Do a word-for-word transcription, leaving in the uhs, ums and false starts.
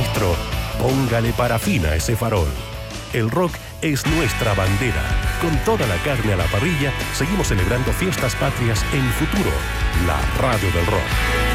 nuestro, póngale parafina a ese farol. El rock es nuestra bandera. Con toda la carne a la parrilla, seguimos celebrando fiestas patrias en Futuro, la radio del rock.